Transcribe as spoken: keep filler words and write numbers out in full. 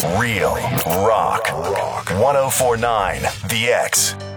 Real Rock. one oh four point nine The X.